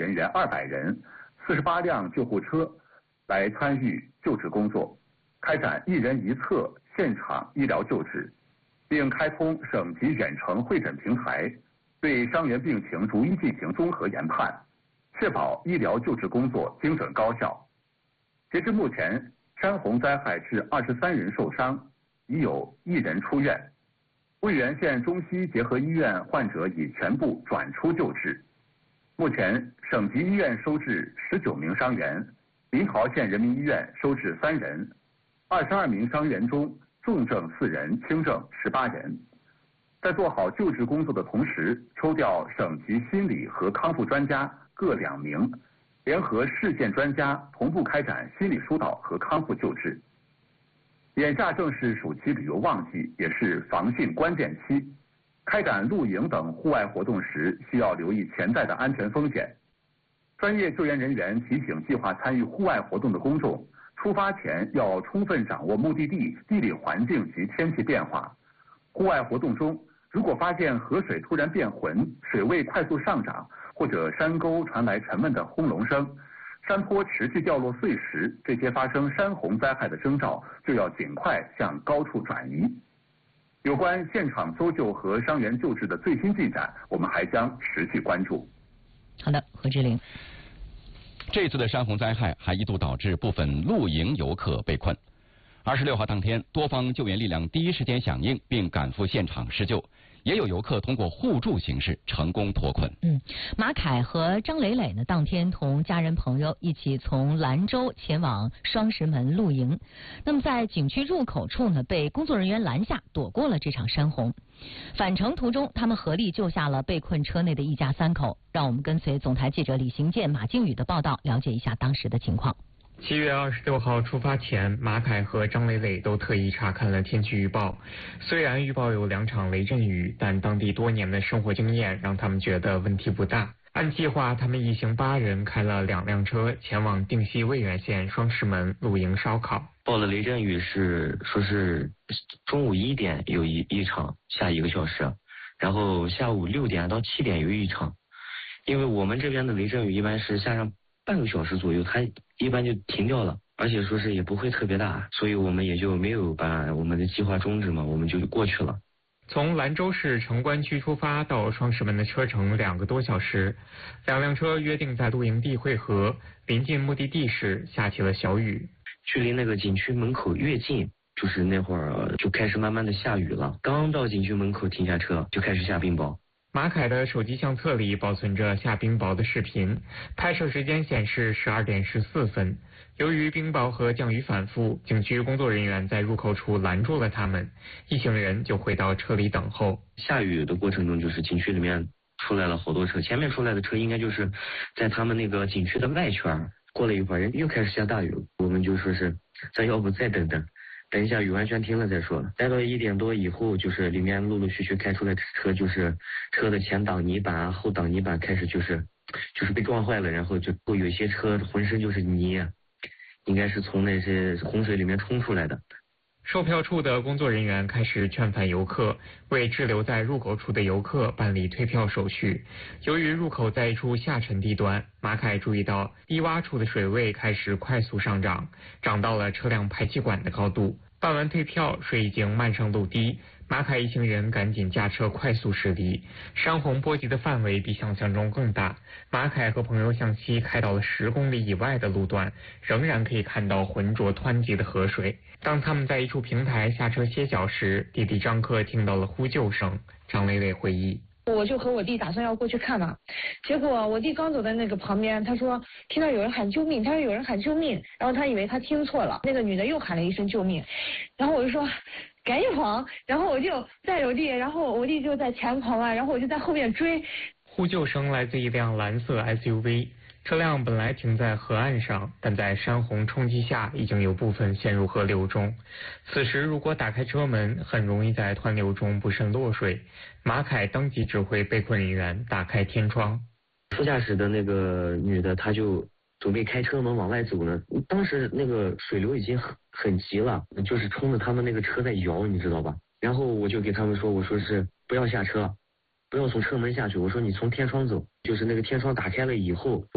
人员200人，48辆救护车来参与救治工作，开展1人1侧现场医疗救治，并开通省级远程会诊平台，对伤员病情逐一进行综合研判，确保医疗救治工作精准高效。截至目前，山洪灾害致23人受伤，已有1人出院。渭源县中西结合医院患者已全部转出救治。目前，省级医院收治19名伤员，临洮县人民医院收治3人，22名伤员中重症4人，轻症18人。在做好救治工作的同时，抽调省级心理和康复专家各2名，联合市县专家同步开展心理疏导和康复救治。眼下正是暑期旅游旺季，也是防汛关键期。开展露营等户外活动时，需要留意潜在的安全风险。专业救援人员提醒计划参与户外活动的公众，出发前要充分掌握目的地地理环境及天气变化。户外活动中，如果发现河水突然变浑、水位快速上涨，或者山沟传来沉闷的轰隆声，山坡持续掉落碎石，这些发生山洪灾害的征兆，就要尽快向高处转移。有关现场搜救和伤员救治的最新进展，我们还将持续关注。 好的，何志玲。 这次的山洪灾害还一度导致部分露营游客被困。26号当天，多方救援力量第一时间响应，并赶赴现场施救。也有游客通过互助形式成功脱困。 马凯和张磊磊呢，当天同家人朋友一起从兰州前往双石门露营。那么在景区入口处呢，被工作人员拦下，躲过了这场山洪。返程途中，他们合力救下了被困车内的一家3口。让我们跟随总台记者李行健、马靖宇的报道，了解一下当时的情况。 7月26号出发前，马凯和张磊磊都特意查看了天气预报。虽然预报有2场雷阵雨，但当地多年的生活经验让他们觉得问题不大。按计划，他们一行8人开了2辆车前往定西渭源县双石门露营烧烤。 报的雷阵雨说是中午1点有一场，下1个小时，然后下午6点到7点有一场。因为我们这边的雷阵雨一般是下上半个小时左右，它一般就停掉了，而且说是也不会特别大，所以我们也就没有把我们的计划终止嘛，我们就过去了。 从兰州市城关区出发到双石门的车程2个多小时，2辆车约定在露营地汇合，临近目的地时下起了小雨。 距离那个景区门口越近，就是那会儿就开始慢慢的下雨了，刚到景区门口停下车就开始下冰雹。 马凯的手机相册里保存着下冰雹的视频，拍摄时间显示12点14分。由于冰雹和降雨反复，景区工作人员在入口处拦住了他们，一行人就回到车里等候。 下雨的过程中，就是景区里面出来了好多车，前面出来的车应该就是在他们那个景区的外圈，过了一会儿又开始下大雨了，我们就说是咱要不再等一下雨完全停了再说。待到1点多以后，就是里面陆陆续续开出来的车，就是车的前挡泥板、后挡泥板开始就是被撞坏了，然后就有一些车浑身就是泥，应该是从那些洪水里面冲出来的。 售票处的工作人员开始劝返游客，为滞留在入口处的游客办理退票手续。由于入口在一处下沉地段，马凯注意到低洼处的水位开始快速上涨，涨到了车辆排气管的高度。办完退票，水已经漫上陆地，马凯一行人赶紧驾车快速驶离。山洪波及的范围比想象中更大，马凯和朋友向西开到了10公里以外的路段，仍然可以看到浑浊湍急的河水。当他们在一处平台下车歇脚时，弟弟张克听到了呼救声。张磊磊回忆， 我就和我弟打算要过去看嘛，结果我弟刚走在那个旁边，他说听到有人喊救命，他说有人喊救命，然后他以为他听错了，那个女的又喊了一声救命，然后我就说赶紧跑，然后我就带着我弟，然后我弟就在前跑啊，然后我就在后面追。 呼救声来自一辆蓝色 SUV， 车辆本来停在河岸上，但在山洪冲击下已经有部分陷入河流中。此时如果打开车门，很容易在湍流中不慎落水。马凯当即指挥被困人员打开天窗。 副驾驶的那个女的，她就准备开车门往外走呢，当时那个水流已经很急了，就是冲着他们那个车在摇，你知道吧？然后我就给他们说，我说是不要下车，不要从车门下去，我说你从天窗走，就是那个天窗打开了以后。